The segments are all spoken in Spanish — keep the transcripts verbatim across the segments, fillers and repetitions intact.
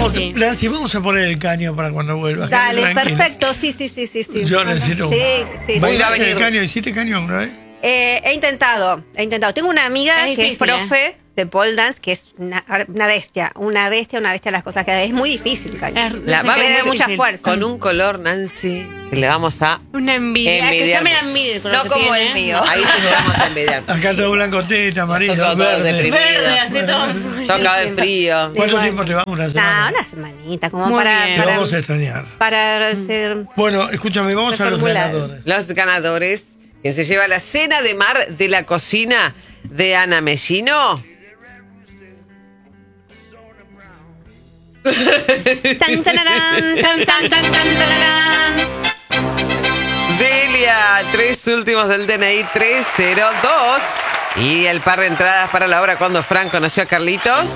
Vamos, sí. Nancy, vamos a poner el caño para cuando vuelvas. Dale, Tranquila. perfecto. Sí, sí, sí, sí, sí. Yo necesito. Sí, sí, sí. ¿Bailaste el caño? ¿Hiciste caño alguna vez? Eh, he intentado, he intentado. Tengo una amiga Es que difícil, es profe de pole dance, que es una, una bestia, una bestia, una bestia las cosas que es muy difícil, caño. Es- La va a Requiere venir mucha difícil. fuerza. con un color, Nancy, que le vamos a Una envidia. Envidiar. Que yo me la envidio el color No que como tiene. el mío. ahí sí le vamos a envidiar. Acá todo blanco, teta, amarillo, Nosotros todos verde. deprimidos. Verde, así todo. Toca de frío. ¿Cuánto Sí, tiempo te vamos? ¿Una semana? No, una semanita, como Muy para, bien. Te para, vamos a extrañar. para hacer... Bueno, escúchame, vamos a los Reformular. ganadores. Los ganadores, quien se lleva la cena de mar de la cocina de Ana Mellino. Tan, tararán, tan, tan, tan, tan, tararán. Delia, tres últimos del D N I tres cero dos. Y el par de entradas para la obra Cuando Fran conoció a Carlitos.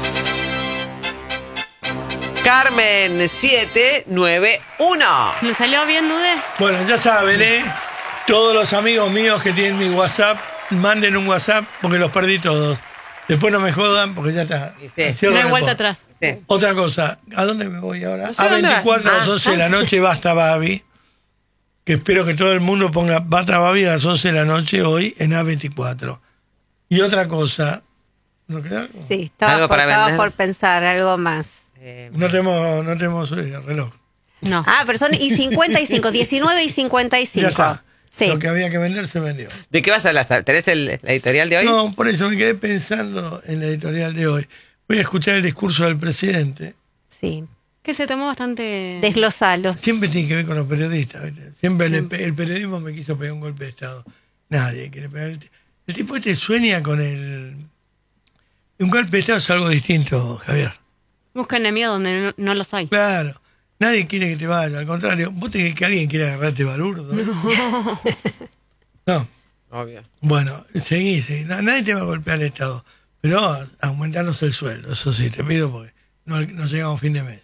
Carmen siete nueve uno. ¿Me salió bien, Dude? Bueno, ya saben, ¿eh? Todos los amigos míos que tienen mi WhatsApp, manden un WhatsApp porque los perdí todos. Después no me jodan porque ya está. Y sí. Cierro No hay el vuelta spot. atrás. Sí. Otra cosa, ¿a dónde me voy ahora? No sé a dónde veinticuatro vas. a las once de la noche, Basta Babi. Que espero que todo el mundo ponga Basta Babi a las once de la noche hoy en A veinticuatro. Y otra cosa, ¿no queda algo? Sí, estaba, ¿Algo por, para estaba vender? por pensar algo más. Eh, No tenemos, no tenemos eh, reloj. No. Ah, pero son y cincuenta y cinco, diecinueve y cincuenta y cinco. Ya está. Sí. Lo que había que vender se vendió. ¿De qué vas a hablar? ¿Tenés el, la editorial de hoy? No, por eso me quedé pensando en la editorial de hoy. Voy a escuchar el discurso del presidente. Sí. Que se tomó bastante... Desglosalo. Siempre tiene que ver con los periodistas. ¿viste? Siempre el, el periodismo me quiso pegar un golpe de Estado. Nadie quiere pegar. El, el tipo este sueña con el... Un golpe de Estado es algo distinto, Javier. Busca enemigos donde no, no los hay. Claro. Nadie quiere que te vaya. Al contrario, ¿vos te crees que alguien quiere agarrarte balurdo? No. No. Obvio. Bueno, seguí, seguí. No, nadie te va a golpear el Estado. Pero aumentarnos el sueldo, eso sí, te pido porque no, no llegamos a fin de mes.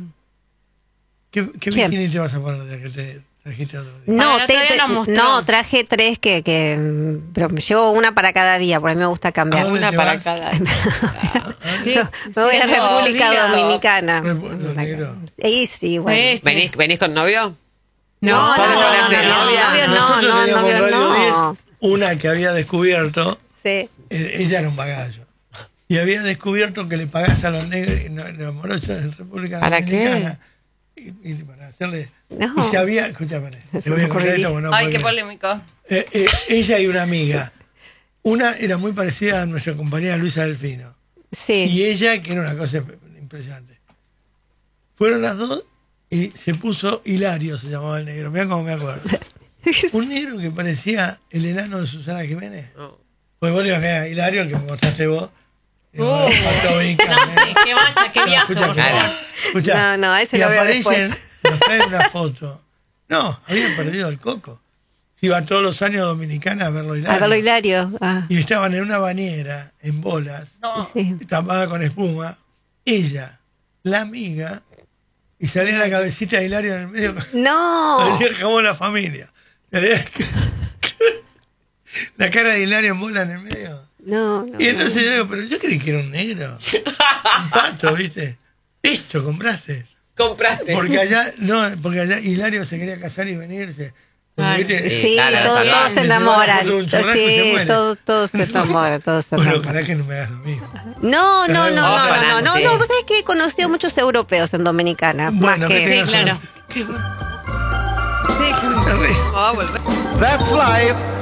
¿Qué, qué ¿Quién? bikini te vas a poner de que te trajiste otro día? No, Ah, el te- otro día te- nos mostró. no, traje tres que, que mm, pero me llevo una para cada día, porque a mí me gusta ¿A cambiar. dónde Una te para vas? cada. Sí, Me voy a sí, República no, Dominicana. Repu- los negros. Sí, sí, bueno. Sí. ¿Venís, ¿Venís con novio? No, ¿Sos de no, ponerte no, no, novia? novio no, Nosotros no, teníamos novio Radio no. diez, una que había descubierto, Sí. eh, ella era un bagallo, y había descubierto que le pagás a los negros, no, los morochos en República ¿Para qué? Dominicana. Y, y para hacerle... No. Y se había... Escúchame, te Eso voy a me contar ocurriría. esto, porque no Ay, puedo qué creer. polémico. Eh, eh, ella y una amiga. Una era muy parecida a nuestra compañera Luisa Delfino. Sí. Y ella, que era una cosa impresionante. Fueron las dos y se puso Hilario, se llamaba el negro. Mirá cómo me acuerdo. Un negro que parecía el enano de Susana Jiménez. No. Pues vos le ibas a quedar Hilario, el que me mostraste vos. Y Uh. bueno, faltó Vinca, No, ¿eh? sí, que vaya, que No, viaje. escucha, por que- favor. escucha. No, no, ese y lo veo aparecen, después. nos traen una foto. No, habían perdido el coco. Iban todos los años a Dominicana a verlo Hilario. A verlo Hilario. Ah, Y estaban en una bañera, en bolas, No. sí. tapada con espuma. Ella, la amiga, y salía la cabecita de Hilario en el medio. No. Parecía jamón la familia. La cara de Hilario en bola en el medio. No, no. Y entonces yo digo, pero yo creí que era un negro. Un pato, ¿viste? Esto compraste. Compraste. Porque allá, no, porque allá Hilario se quería casar y venirse. Porque, Ay. ¿viste? Sí, Sí, claro, todos, los todos se salones. enamoran. Se lleva la foto de un churrasco y se Sí, muere. todos, todos se enamoran, todos se Bueno, enamoran. para que no me hagas lo mismo. No, no, no, no, Ojo, no, no, no, Nancy. no, vos sabés que he conocido muchos europeos en Dominicana, Bueno, más que que... tengas Sí, claro. un- Qué bueno. Sí, que- Terrible. Vamos a volver. That's life.